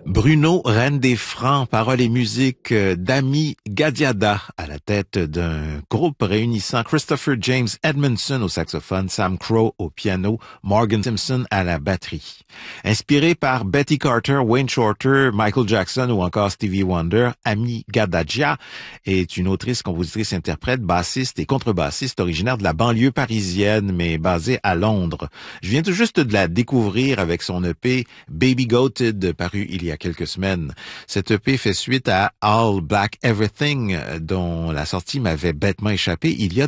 Bruno, reine des francs, paroles et musique d'Ami Gadiada à la tête d'un groupe réunissant Christopher James Edmondson au saxophone, Sam Crowe au piano, Morgan Simpson à la batterie. Inspiré par Betty Carter, Wayne Shorter, Michael Jackson ou encore Stevie Wonder, Ami Gadiada est une autrice, compositrice, interprète, bassiste et contrebassiste originaire de la banlieue parisienne mais basée à Londres. Je viens tout juste de la découvrir avec son EP Baby Goated paru il y a quelques semaines. Cette EP fait suite à All Black Everything, dont la sortie m'avait bêtement échappé il y a